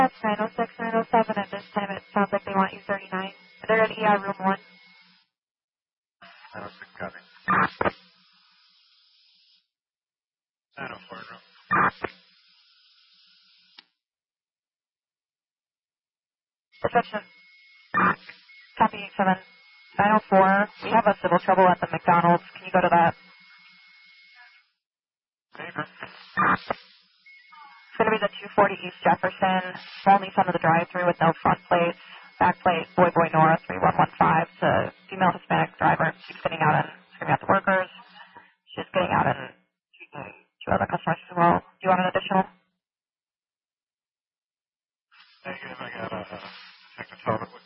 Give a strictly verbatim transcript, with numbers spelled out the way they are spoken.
That's nine oh six, nine oh seven. At this time, it sounds like they want you thirty-nine. They're at E R room one. nine oh six, copy. nine oh four, room. Reception. Copy seven. nine oh four. We have a civil trouble at the McDonald's. Can you go to that? Paper. It's going to be the two forty East Jefferson. Only some of the drive-through with no front plates. Back plate, Boy Boy North, three one one five. It's a female Hispanic driver. She's getting out and screaming at the workers. She's getting out and shooting two other customers as well. Do you want an additional? Negative, I got a uh, detective total.